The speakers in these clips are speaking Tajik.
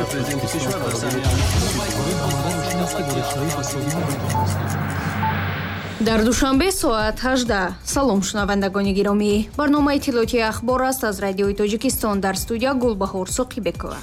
президенти кишвар дар душанбе соат 18. салом шунавандагони гиромӣ. барномаи иттилоъоти ахбор аст аз радиои Тоҷикистон. дар студия Гулбаҳор Соқибекова.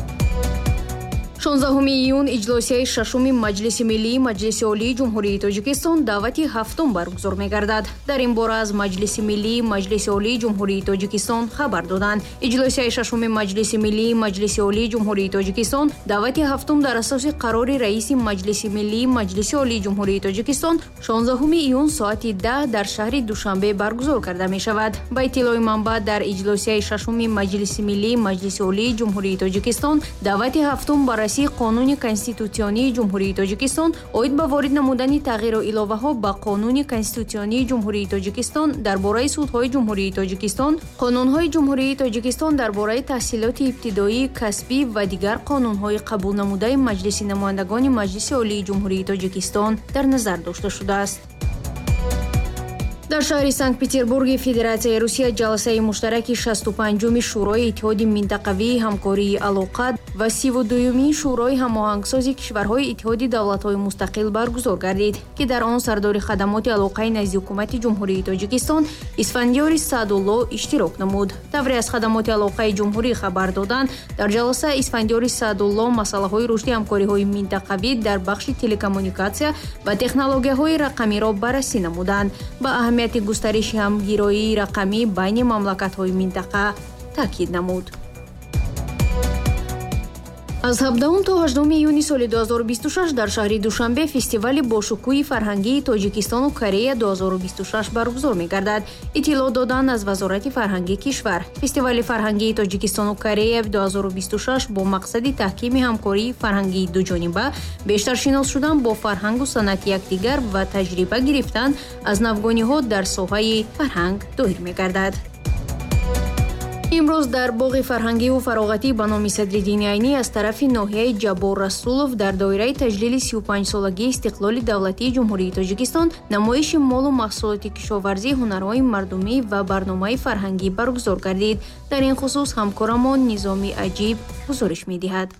16 июн иҷлосияи шашуми Маҷлиси Миллии Маҷлиси Олии Ҷумҳурии Тоҷикистон давати ҳафтум баргузор мегардад. дар ин бора аз Маҷлиси Миллии Маҷлиси Олии Ҷумҳурии Тоҷикистон хабар доданд. иҷлосияи шашуми Маҷлиси Миллии Маҷлиси Олии Ҷумҳурии Тоҷикистон давати ҳафтум дар асоси қарори раиси Маҷлиси Миллии Маҷлиси Олии Ҷумҳурии Тоҷикистон 16 июн соати 10 дар шаҳри Душанбе баргузор карда мешавад. ба иттилои манбаъ, дар иҷлосияи шашуми Маҷлиси Миллии Маҷлиси Олии Ҷумҳурии Тоҷикистон давати ҳафтум барраси қонуни конститутсионии Ҷумҳурии Тоҷикистон оид ба ворид намудани тағйиру иловаҳо ба қонуни конститутсионии Ҷумҳурии Тоҷикистон дар бораи судҳои Ҷумҳурии Тоҷикистон, қонунҳои Ҷумҳурии Тоҷикистон дар бораи таҳсилоти ибтидоӣ, касбӣ ва дигар қонунҳои қабул намудаи Маҷлиси намояндагони Маҷлиси Олии Ҷумҳурии Тоҷикистон дар назар дошта шудааст. дар шаҳри Санкт-Петербурги Федератсияи Русия ҷаласаи муштараки 65-уми шӯрои иттиҳоди минтақавии ҳамкории алоқа ва 32-юми шӯрои ҳамоҳангсози кишварҳои иттиҳоди давлатҳои мустақил баргузор гардид, ки дар он сардори хадамоти алоқаи назди ҳукумати Ҷумҳурии Тоҷикистон Исфандиёри Саадулло иштирок намуд. тавре аз хадамоти алоқаи ҷумҳурӣ хабар доданд, дар ҷаласа Исфандиёри Саадулло масъалаҳои рушди ҳамкориҳои минтақавӣ дар бахши телекоммуникатсия ва технологияҳои рақамиро баррасӣ намуданд. ба аҳамияти густариши ҳамгироии рақамӣ байни мамлакатҳои минтақа таъкид намуд. аз 17 то 18 июни соли 2026 дар шаҳри Душанбе фестивали бошукӯҳи фарҳангии Тоҷикистону Корея 2026 баргузор мегардад. иттилоъ доданд аз Вазорати фарҳангии кишвар. фестивали фарҳангии Тоҷикистону Корея 2026 бо мақсади таҳкими ҳамкории фарҳангии дуҷониба, бештар шинос шудан бо фарҳангу санъати якдигар ва таҷриба гирифтан аз навгониҳо дар соҳаи фарҳанг доир мегардад. имрӯз дар боғи фарҳангиву фароғатӣ ба номи Садриддини Айнӣ аз тарафи ноҳияи Ҷаббор Расулов дар доираи таҷлили 35-солагии истиқлоли давлатии Ҷумҳурии Тоҷикистон намоиши молу маҳсулоти кишоварзӣ, ҳунарҳои мардумӣ ва барномаи фарҳангӣ баргузор гардид. дар ин хусус ҳамкорамон Низоми Аҷиб гузориш медиҳад.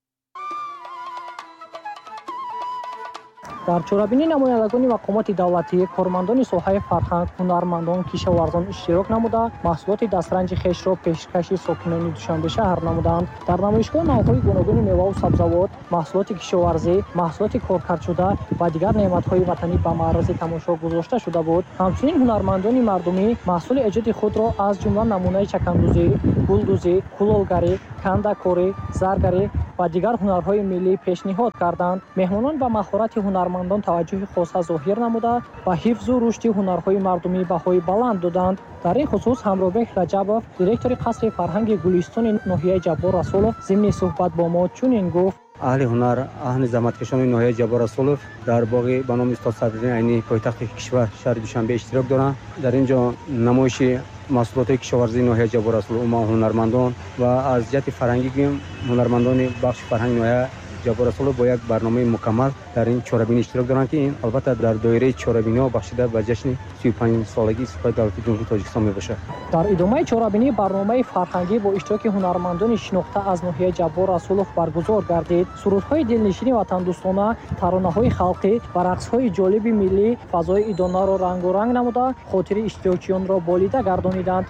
дар чорабинӣ намояндагони мақомоти давлатӣ, кормандони соҳаи фарҳанг, ҳунармандон, кишоварзон иштирок намуда маҳсулоти дастранҷи хешро пешкаши сокинони Душанбе шаҳр намуданд. дар намоишгоҳ навъҳои гуногуни меваву сабзавот, маҳсулоти кишоварзӣ, маҳсулоти коркардшуда ва дигар неъматҳои ватанӣ ба маърази тамошо гузошта шуда буд. ҳамчунин ҳунармандони мардумӣ маҳсули эҷоди худро аз ҷумла намунаи чакандузӣ, гулдузӣ, кулолгарӣ, кандакорӣ, заргарӣ ва дигар ҳунарҳои миллӣ пешниҳод карданд. меҳмонон ба маҳорати ҳунармандон таваҷҷӯҳи хоса зоҳир намуда ба ҳифзу рушди ҳунарҳои мардумӣ баҳои баланд доданд. дар ин хусус Ҳамробек Раҷабов, директори қасри фарҳанги Гулистони ноҳияи Ҷаббор Расулов, зимни суҳбат бо мо чунин гуфт: аҳли ҳунар, аҳли заҳматкашони ноҳияи Ҷаббор Расулов дар боғи ба номи Устод Садриддини Айнӣ пойтахти кишвар шаҳри Душанбе иштирок доранд. дар ин ҷо намоиши маҳсулоти кишоварзии ноҳияи Ҷаббор Расулов, умуман ҳунармандон ва аз ҷиҳати фарҳангӣ гӯем ҳунармандони бахши фарҳанги ноҳияи Ҷаббор Расулов бо як барномаи мукаммал дар ин чорабинӣ иштирок доранд, ки ин албатта дар доираи чорабиниҳо бахшида ба ҷашни 35-солагии Супҳои Давлати Ҷумҳурии Тоҷикистон мебошад. дар идомаи чорабинӣ барномаи фарҳангӣ бо иштироки ҳунармандони шинохта аз ноҳияи Ҷаббор Расулов баргузор гардид. сурудҳои дилнишини ватандӯстона, таронаҳои халқӣ ва рақсҳои ҷолиби миллӣ фазои идонаро рангоранг намуда хотири иштирокчиёнро болида гардониданд.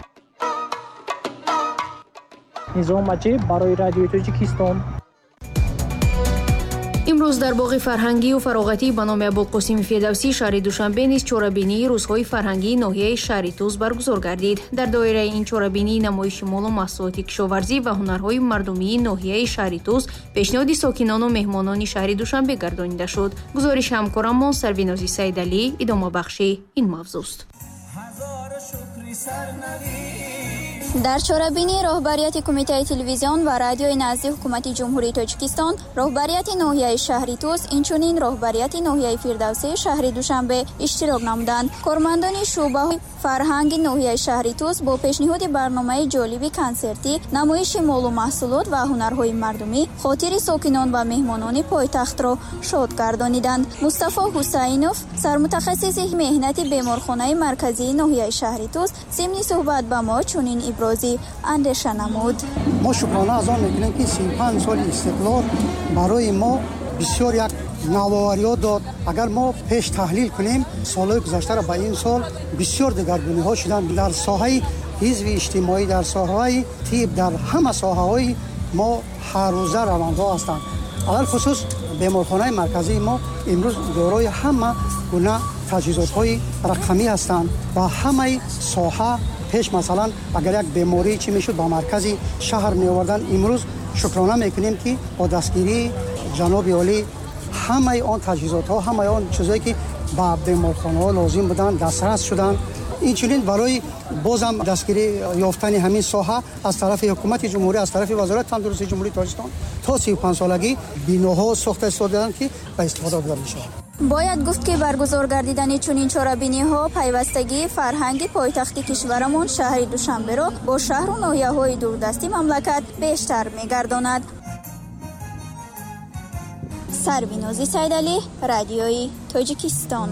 Низом Аҷиб барои Радиои Тоҷикистон. имрӯз дар боғи фарҳангию фароғатӣ ба номи Абулқосими Фирдавсӣ шаҳри Душанбе низ чорабинии рӯзҳои фарҳангии ноҳияи шаҳри Туз баргузор гардид. дар доираи ин чорабинӣ намоиши молу маҳсулоти кишоварзӣ ва ҳунарҳои мардумии ноҳияи шаҳри Туз пешниҳоди сокинону меҳмонони шаҳри Душанбе гардонида шуд. гузориши ҳамкорамон Сарвинози Сайдалӣ. идомабахши ин мавзӯст. дар чорабинӣ роҳбарияти Кумитаи телевизион ва радиои назди ҳукумати Ҷумҳурии Тоҷикистон, роҳбарияти ноҳияи шаҳри Туз, инчунин роҳбарияти ноҳияи Фирдавсии шаҳри Душанбе иштирок намуданд. кормандони шӯъбаҳои фарҳанги ноҳияи шаҳри Туз бо пешниҳоди барномаи ҷолиби консертӣ, намоиши молу маҳсулот ва ҳунарҳои мардумӣ хотири сокинон ва меҳмонони пойтахтро шод гардониданд. Мустафо Ҳусайнов, сармутахассиси меҳнати беморхонаи марказии ноҳияи шаҳри Туз, зимни суҳбат ба мо чунин ибрози андеша намуд. мо шукрона аз он мекунем ки 35 соли истиқлол барои мо бисёр як навовариҳо дод. агар мо пеш таҳлил кунем солҳои гузаштара ба ин сол бисёр дегаргуниҳо шуданд дар соҳаи ҳизби иҷтимоӣ, дар соҳаи тиб, дар ҳама соҳаҳои мо ҳаррӯза равандҳо ҳастанд. алал хусус беморхонаи марказии мо имрӯз дорои ҳама гуна таҷҳизотҳои рақамӣ ҳастанд ва ҳамаи соҳа пеш масалан агар як беморӣ чӣ мешуд ба маркази шаҳр меовардан, имрӯз шукрона мекунем ки бо дастгирии ҷаноби олӣ ҳамаи он таҷҳизотҳо, ҳамаи он чизое ки ба беморхонаҳо лозим буданд дастрас шуданд. инчунин барои бозам дастгирӣ ёфтани ҳамин соҳа аз тарафи ҳукумати ҷумҳурӣ, аз тарафи вазорати тандурустии ҷумҳурии Тоҷикистон то 35 солагӣ биноҳо сохта истоданд ки ба истифода бурда мешавад. бояд гуфт ки баргузор гардидани чунин чорабиниҳо пайвастагии фарҳанги пойтахти кишварамон шаҳри Душанберо бо шаҳру ноҳияҳои дурдасти мамлакат бештар мегардонад. Сарвинози Сайдалӣ, радиои Тоҷикистон.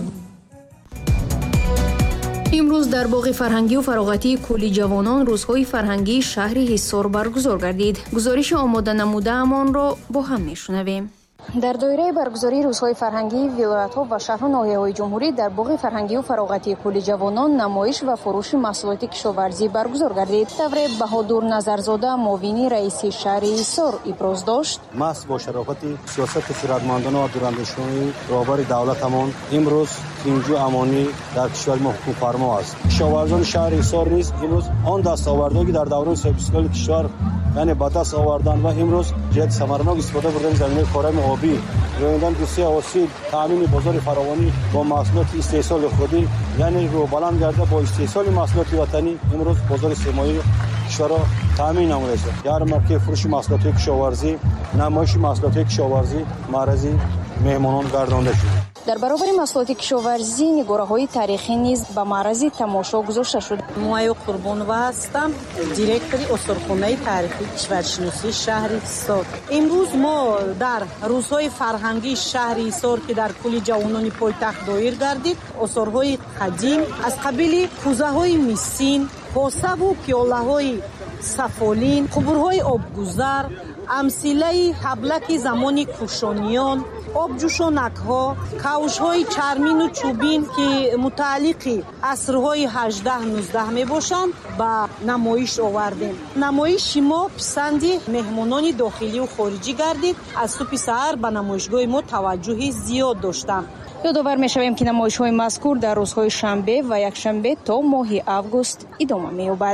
имрӯз дар боғи фарҳангию фароғатии кӯли ҷавонон рӯзҳои фарҳангии шаҳри Ҳиссор баргузор гардид. гузориши омода намудаамонро бо ҳам мешунавем. дар доираи баргузории рӯзҳои фарҳангии вилоятҳо ва шаҳру ноҳияҳои ҷумҳурӣ дар боғи фарҳангию фароғатии кӯли ҷавонон намоиш ва фурӯши маҳсулоти кишоварзӣ баргузор гардид. тавре Баҳодур Назарзода, муовини раиси шаҳри Ҳиссор иброз дошт. маҳз бо шарофати сиёсати хиратмандона ва дурандешони роҳбари давлатамон имрӯз инҷу амонӣ дар кишвари мо ҳукумфармо аст. кишоварзони шаҳри Ҳиссор низ имрӯз он дастовардҳое ки дар давраи соҳибистиқлоли кишвар яъне ба даст овардан ва имрӯз ҷиҳати самаранок истифода бурдани заминаи кораи обӣ, ёнидан дусти ҳосил, таъмини бозори фаровонӣ бо маҳсулоти истеҳсоли худӣ, яъне рӯбаланд гарда бо истеҳсоли маҳсулоти ватанӣ имрӯз бозори сермояи кишварро таъмин намудааст. ярмаркаи фурӯши маҳсулотҳои кишоварзӣ, намоиши маҳсулотҳои кишоварзӣ маърази меҳмонон гардонда шуд. дар баробари маҳсулоти кишоварзӣ нигораҳои таърихӣ низ ба маърази тамошо гузошта шуд. муайё Қурбонова ҳастам, директори осорхонаи таърихии кишваршиносии шаҳри Ҳиссор. имрӯз мо дар рӯзҳои фарҳангии шаҳри Ҳиссор ки дар кӯли ҷавонони пойтахт доир гардид, осорҳои қадим аз қабили кӯзаҳои мисин, посаву пиёлаҳои сафолин, қубурҳои обгузар, амсилаи ҳаблаки замони кушониён, обҷӯшонакҳо, кавшҳои чармину чӯбин ки мутааллиқи асрҳои 18-19 мебошанд ба намоиш овардем. намоиши мо писанди меҳмонони дохилию хориҷӣ гардид. аз субҳи саҳар ба намоишгоҳи мо таваҷҷӯҳи зиёд доштанд. ёдовар мешавем ки намоишҳои мазкур дар рӯзҳои шанбе ва якшанбе то моҳи август идома меёбад.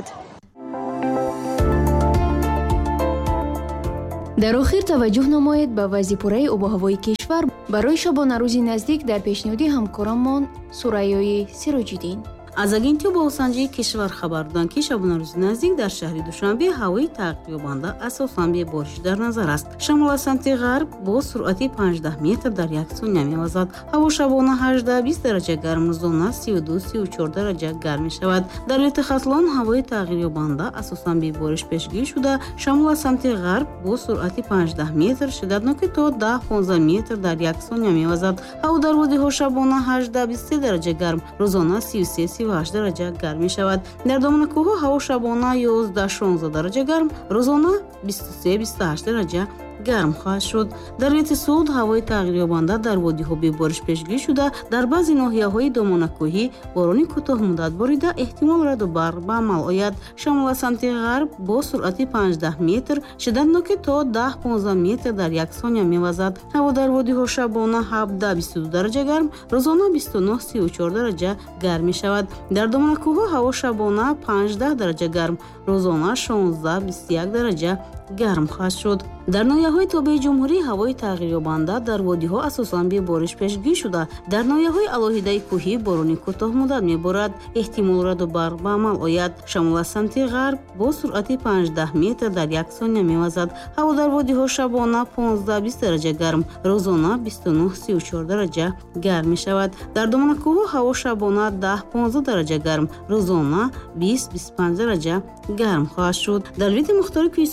дар охир таваҷҷӯҳ намоед ба вазъи обу ҳавои кишвар барои шабонарӯзи наздик дар пешниҳоди ҳамкорамон Сурайёи Сироҷиддин. аз агентии обуҳавосанҷии кишвар хабар доданд ки шабонарӯзи наздик дар шаҳри Душанбе ҳавои тағйёбанда асосан бебориш дар назар аст. шамол аз самти ғарб бо суръати 15 метр дар як сония мевазад. ҳаво шабона 18-20 дараҷа гарм, рӯзона 32-34 дараҷа гарм мешавад. дар вилояти Хатлон ҳавои тағйёбанда асосан бебориш пешгирӣ шуда, шамол аз самти ғарб бо суръати 15 метр, шиддатноки то 10-15 метр дар як сония мевазад. ҳаво дар водиҳо шабона 18-23 дараҷа гарм, рӯзона 33-38 дараҷа гарм мешавад. дар доманакӯҳҳо ҳаво шабона 11-16 дараҷа гарм, рӯзона 23-28 дараҷа гарм хоҳад шуд. дар вилояти Суд ҳавои тағйёбанда дар водиҳо бебориш пешгирӣ шуда, дар баъзе ноҳияҳои доманакӯҳӣ борони кӯтоҳмуддат борида эҳтимол раъду барқ ба амал ояд. шамол аз самти ғарб бо суръати 15 метр, шиддатноки то 10-15 метр дар як сония мевазад. ҳаво дар водиҳо шабона 17-22 дараҷа гарм, рӯзона 29-34 дараҷа гарм мешавад. дар доманакӯҳҳо ҳаво шабона 15 дараҷа гарм, рӯзона 16-21 дараҷа гарм хоҳад шуд. дар ноҳияҳои тобеи ҷумҳурӣ ҳавои тағйёбанда дар водиҳо асосан бебориш пешгирӣ шуда, дар ноҳияҳои алоҳидаи кӯҳӣ борони кӯтоҳмуддат меборад. эҳтимол раъду барқ ба амал ояд. шамол аз самти ғарб бо суръати 15 метр дар як сония мевазад. ҳаво дар водиҳо шабона 15-20 дараҷа гарм, рӯзона 29-34 дараҷа гарм мешавад. дар доманакӯҳҳо ҳаво шабона 10-15 дараҷа гарм, рӯзона 20-25 дараҷа гарм хоҳад шуд. дар вилояти Мухтори Кӯҳистони ба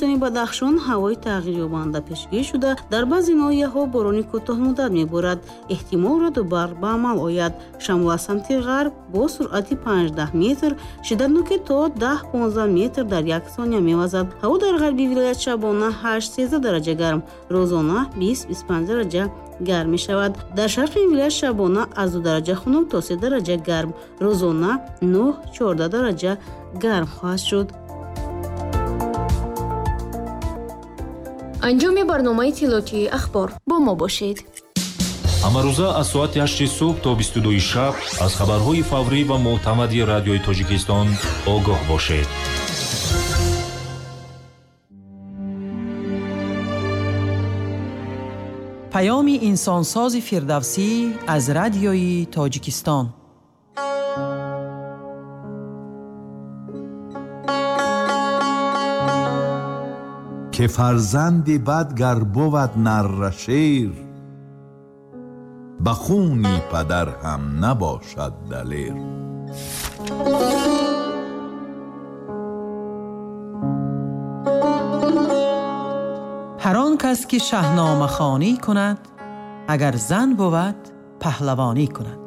درخشان هوای تغییریابنده پیشگیری شده در بعضی ناحیه‌ها باران کوتاه مدت می‌بارد. احتمال رعد و برق به عمل آید. شمال از سمت غرب با سرعت 15 متر شدت تا 10-15 متر در یک ثانیه می‌وزد. هوا در غربی ولایت شبانه 8-13 درجه گرم، روزانه 20-25 درجه گرم می شود. در شرق ولایت شبانه از 2 درجه خنک تا 3 درجه گرم، روزانه 9-14 درجه گرم خواهد شد. انجام برنامه اطلاعاتی اخبار با ما باشید. ҳамарӯза аз соати 8 субҳ то 22 шаб аз хабарҳои фаврӣ ва мӯътамади радиои Тоҷикистон огоҳ бошед. پیام انسانساز فردوسی از رادیوی تاجیکستان. که فرزندی بد گر بود نره شیر، به خونی پدر هم نباشد دلیر. هر آن کس که شاهنامه خوانی کند، اگر زن بود پهلوانی کند.